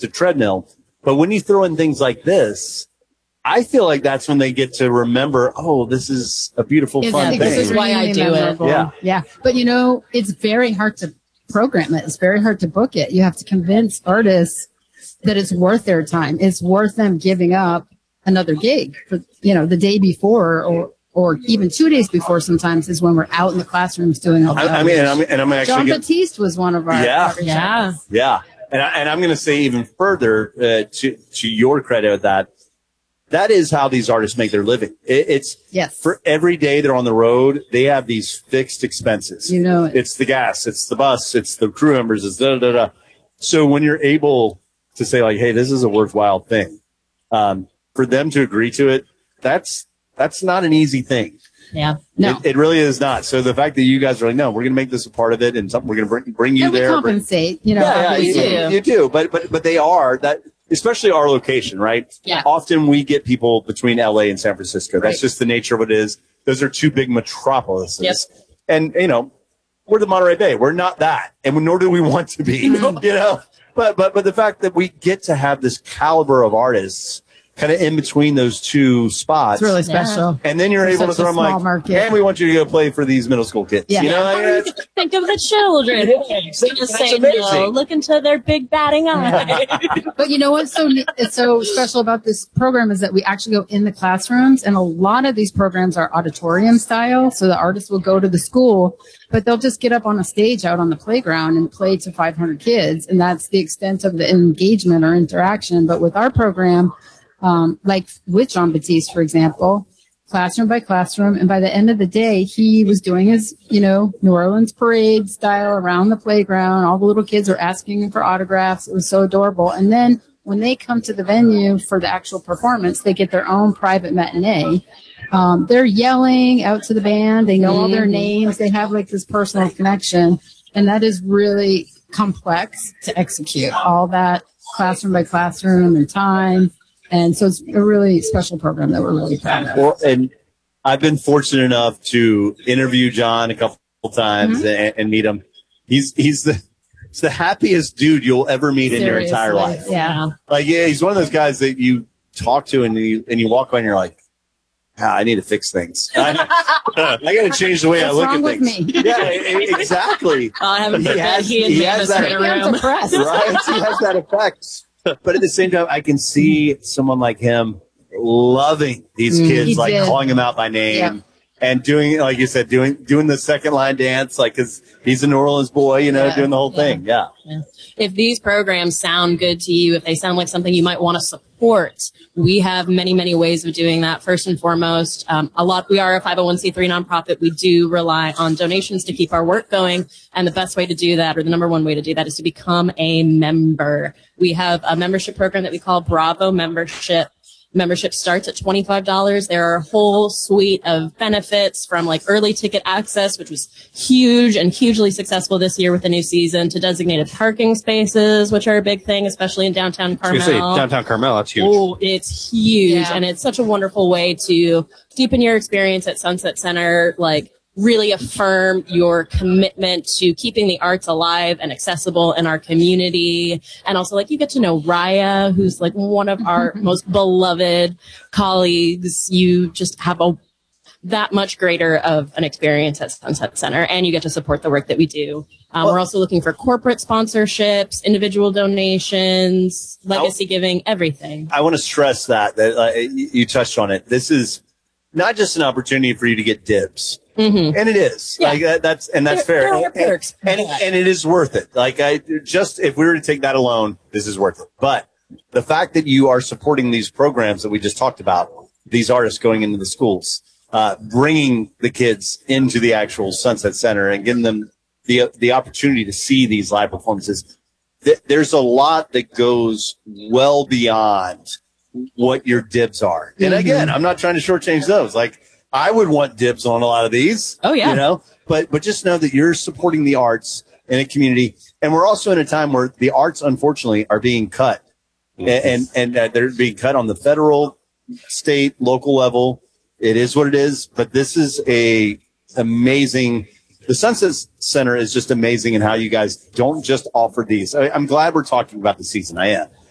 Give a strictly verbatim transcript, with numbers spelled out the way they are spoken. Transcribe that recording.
a treadmill. But when you throw in things like this, I feel like that's when they get to remember, oh, this is a beautiful, It's, fun thing. thing. This is why I do memorable. it. Yeah. Yeah. But, you know, it's very hard to program it. It's very hard to book it. You have to convince artists that it's worth their time. It's worth them giving up another gig for, you know, the day before or, or even two days before sometimes is when we're out in the classrooms doing all the I, I mean, and I'm, and I'm actually John gonna, Batiste was one of our Yeah. our Yeah. Yeah. And, I, and I'm going to say even further uh, to, to your credit with that, that is how these artists make their living. It, it's yes. for every day they're on the road, they have these fixed expenses. You know it. It's the gas, it's the bus, it's the crew members, it's da da da. So when you're able to say like, hey, this is a worthwhile thing, um, for them to agree to it, that's that's not an easy thing. Yeah. No. It, it really is not. So the fact that you guys are like, no, we're going to make this a part of it and something we're going to bring, bring you and we there. compensate, you know. Yeah, yeah, you, obviously. you, you do. But, but, but they are that, especially our location, right? Yeah. Often we get people between L A and San Francisco. That's Right. just the nature of what it is. Those are two big metropolises. Yep. And, you know, we're the Monterey Bay. We're not that. And nor do we want to be, Mm-hmm. you know, but, but, but the fact that we get to have this caliber of artists kind of in between those two spots. It's really special. And then you're For able to such a throw them like, small market. and we want you to go play for these middle school kids. Yeah. You know, like, that's- Think of the children. Yeah, it's- Just it's say amazing. no. Look into their big batting eyes. But you know what's so ne- it's so special about this program is that we actually go in the classrooms, and a lot of these programs are auditorium style. So the artists will go to the school, but they'll just get up on a stage out on the playground and play to five hundred kids, and that's the extent of the engagement or interaction. But with our program, um, like with John Batiste, for example, classroom by classroom, and by the end of the day, he was doing his, you know, New Orleans parade style around the playground. All the little kids were asking him for autographs. It was so adorable. And then when they come to the venue for the actual performance, they get their own private matinee. Um, they're yelling out to the band. They know all their names. They have like this personal connection. And that is really complex to execute, all that classroom by classroom and time. And so it's a really special program that we're really proud of. Well, and I've been fortunate enough to interview John a couple times Mm-hmm. and, and meet him. He's he's the he's the happiest dude you'll ever meet in your entire Seriously. life. Yeah. Like, yeah, he's one of those guys that you talk to and you and you walk by and you're like, ah, I need to fix things. I, I got to change the way I What's look wrong at with things. me? Yeah, e- e- exactly. I haven't He put that has- he and he Mavis has that- in a Maybe I'm room. depressed. Right? He has that effect. But at the same time, I can see someone like him loving these Mm, kids, he like did. calling them out by name Yeah. and doing, like you said, doing doing the second line dance, like because he's a New Orleans boy, you know, Yeah, doing the whole yeah. thing. Yeah. If these programs sound good to you, if they sound like something you might want to support, we have many, many ways of doing that. First and foremost, um, a lot, we are a five oh one c three nonprofit. We do rely on donations to keep our work going. And the best way to do that, or the number one way to do that, is to become a member. We have a membership program that we call Bravo Membership. Membership starts at twenty-five dollars. There are a whole suite of benefits, from like early ticket access, which was huge and hugely successful this year with the new season, to designated parking spaces, which are a big thing, especially in downtown I was Carmel. gonna say downtown Carmel. That's huge. Oh, it's huge. Yeah. And it's such a wonderful way to deepen your experience at Sunset Center, like really affirm your commitment to keeping the arts alive and accessible in our community. And also, like, you get to know Raya, who's like one of our most beloved colleagues. You just have a that much greater of an experience at Sunset Center, and you get to support the work that we do. Um, Well- we're also looking for corporate sponsorships, individual donations, legacy giving, everything. I want to stress that, that uh, you you touched on it. This is not just an opportunity for you to get dibs. Mm-hmm. And it is. Yeah. Like that, that's, and that's There- fair. there are And- perks. And, and it is worth it. Like I just, if we were to take that alone, this is worth it. But the fact that you are supporting these programs that we just talked about, these artists going into the schools, uh, bringing the kids into the actual Sunset Center and giving them the, the opportunity to see these live performances. Th- there's a lot that goes well beyond what your dibs are. And again, I'm not trying to shortchange those. Like, I would want dibs on a lot of these. Oh, yeah. You know, but, but just know that you're supporting the arts in a community. And we're also in a time where the arts, unfortunately, are being cut. And, and, and uh, they're being cut on the federal, state, local level. It is what it is. But this is a amazing, the Sunset Center is just amazing in how you guys don't just offer these. I, I'm glad we're talking about the season. I am.